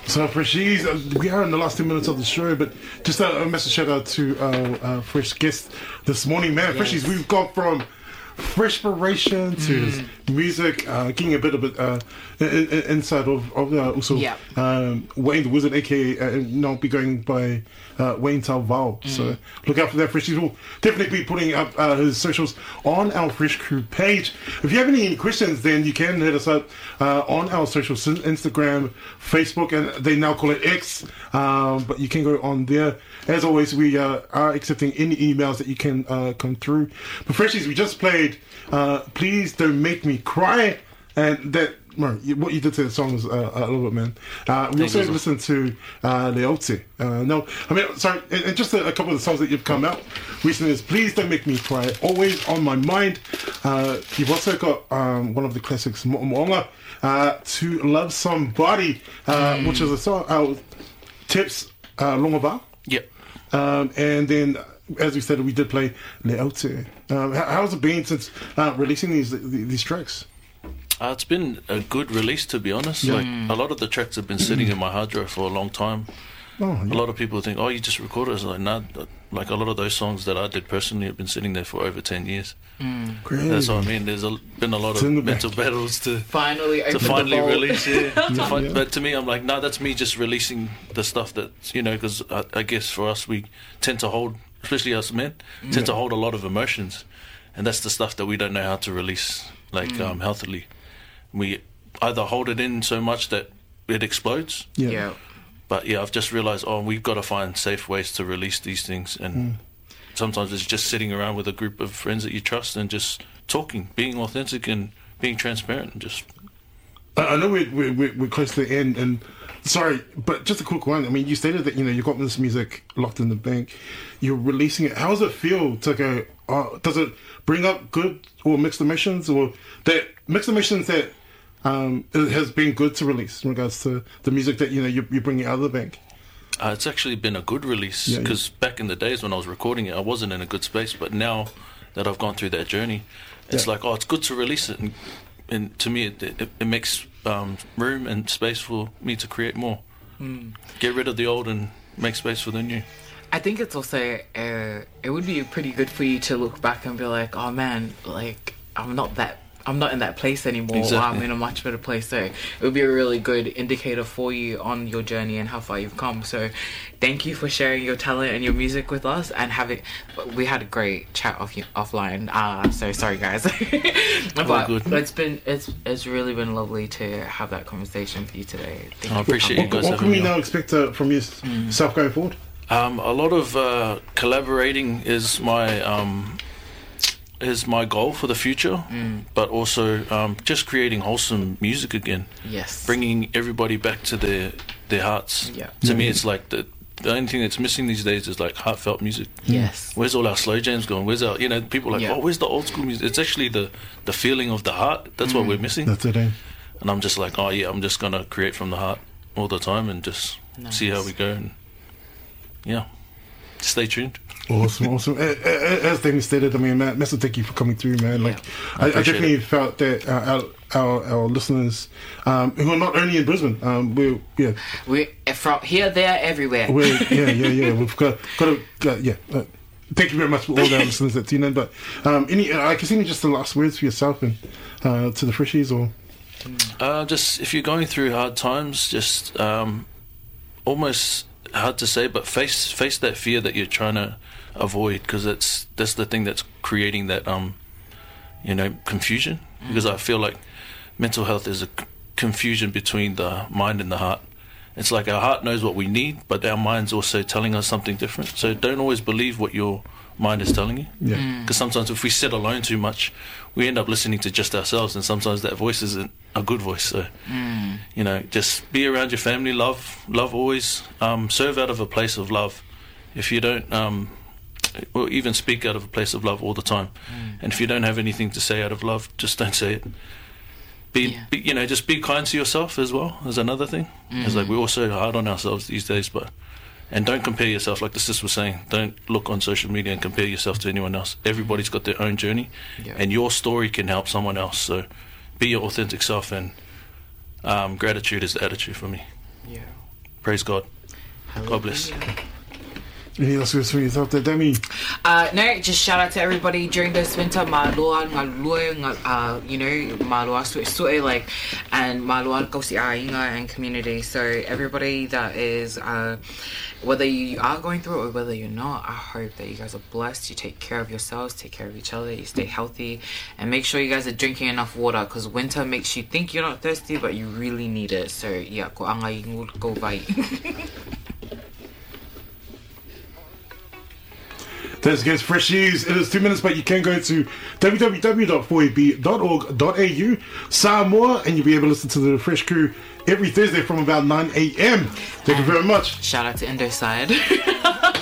So, Freshies, we are in the last 10 minutes of the show, but just a massive shout out to our fresh guest this morning, man. Yes. Freshies, we've gone from Freshpiration to his music, getting a bit of inside of also Wayne the Wizard, aka now be going by Wayne Talval. So look out for that. Freshies will definitely be putting up his socials on our Fresh Crew page. If you have any questions, then you can hit us up on our socials, Instagram, Facebook, and they now call it X, but you can go on there. As always, we are accepting any emails that you can come through. But Freshies, we just played Please Don't Make Me Cry, and that what you did to the song was a little bit, man. We also listened to Leote. And just a couple of the songs that you've come out recently is Please Don't Make Me Cry, Always on My Mind. You've also got one of the classics, Mo'onga, To Love Somebody, which is a song, Tips Longova. Yep. And then, as we said, we did play Leote. How's it been since releasing these tracks? It's been a good release, to be honest. Yeah. Like a lot of the tracks have been sitting in my hard drive for a long time. Oh, yeah. A lot of people think, "Oh, you just recorded it." It's like, nah. Like a lot of those songs that I did personally have been sitting there for over 10 years. Crazy. That's what I mean. There's been a lot of mental battles to finally release it. But to me, I'm like, no, that's me just releasing the stuff that, because I guess for us, we tend to hold, especially us men, tend to hold a lot of emotions. And that's the stuff that we don't know how to release, healthily. We either hold it in so much that it explodes. Yeah. But yeah, I've just realised, we've got to find safe ways to release these things. And sometimes it's just sitting around with a group of friends that you trust and just talking, being authentic and being transparent. And just. I know we're close to the end, and sorry, but just a quick one. I mean, you stated that you got this music locked in the bank. You're releasing it. How does it feel to go? Does it bring up good or mixed emotions, or that mixed emotions that it has been good to release in regards to the music that you're bringing out of the bank? It's actually been a good release because back in the days when I was recording it, I wasn't in a good space. But now that I've gone through that journey, it's like, it's good to release it, and to me, it makes room and space for me to create more. Get rid of the old and make space for the new. I think it's also it would be pretty good for you to look back and be like, oh man, like I'm not in that place anymore. Exactly. Or I'm in a much better place. So it would be a really good indicator for you on your journey and how far you've come. So thank you for sharing your talent and your music with us, and we had a great chat offline. So sorry guys. But it's really been lovely to have that conversation with you today. I appreciate you guys. What can we now expect from yourself going forward? A lot of collaborating is my goal for the future, but also just creating wholesome music again. Yes. Bringing everybody back to their hearts. Yeah. To me, it's like the only thing that's missing these days is like heartfelt music. Yes. Where's all our slow jams going? Where's our, people are like, where's the old school music? It's actually the feeling of the heart. That's what we're missing. That's it, eh? And I'm just like, I'm just going to create from the heart all the time and just see how we go. And stay tuned. Awesome. As Damien stated, I mean, massive thank you for coming through, man. Like, I definitely felt that our listeners, who are not only in Brisbane, we're from here, there, everywhere. We've got thank you very much for all our listeners that tune in. But I guess any just the last words for yourself and to the Freshies, or just if you're going through hard times, just almost hard to say, but face that fear that you're trying to avoid, because that's the thing that's creating that confusion. Because I feel like mental health is a confusion between the mind and the heart. It's like our heart knows what we need, but our mind's also telling us something different. So don't always believe what your mind is telling you. Because sometimes if we sit alone too much, we end up listening to just ourselves, and sometimes that voice isn't a good voice. So just be around your family, love always, serve out of a place of love. If you don't or even speak out of a place of love all the time, and if you don't have anything to say out of love, just don't say it. Just be kind to yourself as well as another thing. It's like we're all so hard on ourselves these days, and don't compare yourself, like the sis was saying. Don't look on social media and compare yourself to anyone else. Everybody's got their own journey, and your story can help someone else. So be your authentic self, and gratitude is the attitude for me. praise God. God bless. Any last words from yourself there, Demi? No, just shout out to everybody during this winter. Malua, you know, malua su'e like, and malua ko si ainga and community. So everybody that is, whether you are going through it or whether you're not, I hope that you guys are blessed. You take care of yourselves, take care of each other, you stay healthy, and make sure you guys are drinking enough water, because winter makes you think you're not thirsty, but you really need it. So yeah, ko anga ingul ko vai. There's against Fresh News. It is 2 minutes, but you can go to www.4ab.org.au Samoa, and you'll be able to listen to the Fresh Crew every Thursday from about 9 a.m. Thank you very much. Shout out to Indoside.